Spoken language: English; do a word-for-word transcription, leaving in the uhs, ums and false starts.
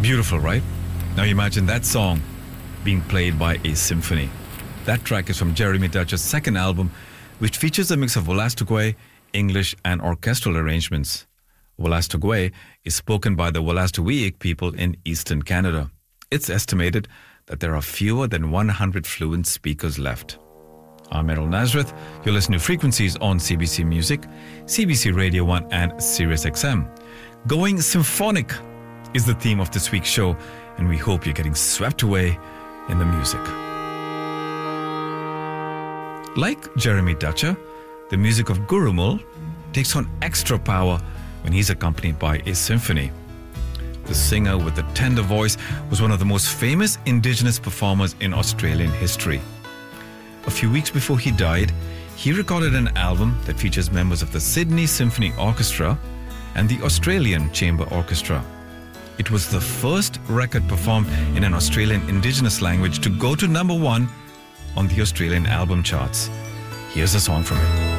Beautiful, right? Now imagine that song being played by a symphony. That track is from Jeremy Dutcher's second album, which features a mix of Wolastoqey, English and orchestral arrangements. Wolastoqey is spoken by the Wolastoqiyik people in eastern Canada. It's estimated that there are fewer than one hundred fluent speakers left. I'm Errol Nazareth. You're listening to Frequencies on C B C Music, C B C Radio one and Sirius X M. Going symphonic is the theme of this week's show, and we hope you're getting swept away in the music. Like Jeremy Dutcher, the music of Gurrumul takes on extra power when he's accompanied by a symphony. The singer with the tender voice was one of the most famous Indigenous performers in Australian history. A few weeks before he died, he recorded an album that features members of the Sydney Symphony Orchestra and the Australian Chamber Orchestra. It was the first record performed in an Australian Indigenous language to go to number one on the Australian album charts. Here's a song from it.